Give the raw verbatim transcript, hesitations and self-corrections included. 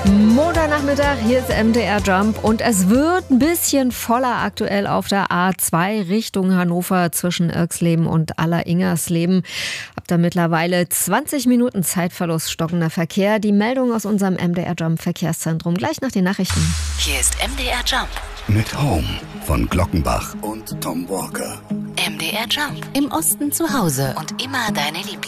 Montagnachmittag, hier ist M D R Jump und es wird ein bisschen voller aktuell auf der A zwei Richtung Hannover zwischen Irxleben und Aller-Ingersleben. Habt ihr mittlerweile zwanzig Minuten Zeitverlust, stockender Verkehr. Die Meldung aus unserem M D R Jump Verkehrszentrum gleich nach den Nachrichten. Hier ist M D R Jump mit Home von Glockenbach und Tom Walker. M D R Jump. Im Osten zu Hause und immer deine Lieblings